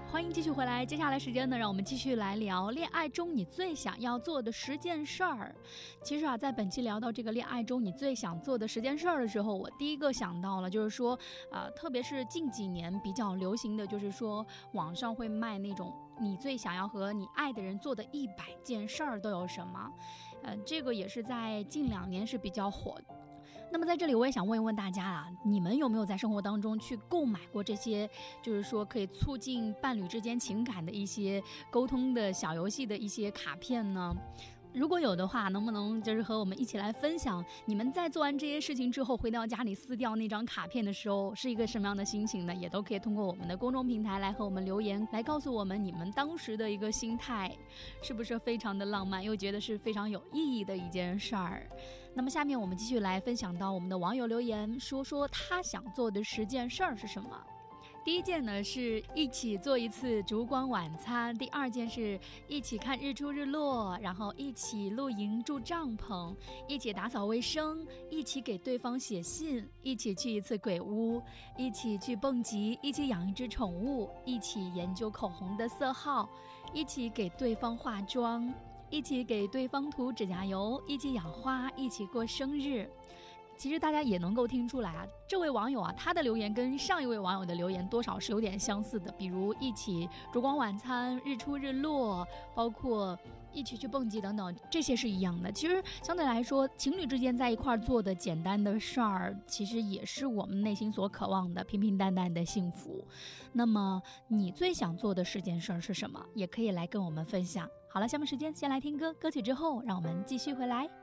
欢迎继续回来，接下来时间呢，让我们继续来聊恋爱中你最想要做的10件事儿。其实啊，在本期聊到这个恋爱中你最想做的10件事儿的时候，我第一个想到了就是说，特别是近几年比较流行的就是说，网上会卖那种你最想要和你爱的人做的100件事儿都有什么？这个也是在近2年是比较火的。那么在这里我也想问一问大家啊，你们有没有在生活当中去购买过这些就是说可以促进伴侣之间情感的一些沟通的小游戏的一些卡片呢？如果有的话，能不能就是和我们一起来分享你们在做完这些事情之后回到家里撕掉那张卡片的时候是一个什么样的心情呢？也都可以通过我们的公众平台来和我们留言，来告诉我们你们当时的一个心态是不是非常的浪漫，又觉得是非常有意义的一件事儿。那么下面我们继续来分享到我们的网友留言，说说他想做的10件事儿是什么。第1件呢是一起做一次烛光晚餐，第2件是一起看日出日落，然后一起露营住帐篷，一起打扫卫生，一起给对方写信，一起去一次鬼屋，一起去蹦极，一起养一只宠物，一起研究口红的色号，一起给对方化妆，一起给对方涂指甲油，一起养花，一起过生日。其实大家也能够听出来啊，这位网友啊，他的留言跟上一位网友的留言多少是有点相似的，比如一起烛光晚餐、日出日落，包括一起去蹦极等等，这些是一样的。其实相对来说，情侣之间在一块做的简单的事儿，其实也是我们内心所渴望的平平淡淡的幸福。那么你最想做的10件事儿是什么？也可以来跟我们分享。好了，下面时间先来听歌，歌曲之后让我们继续回来。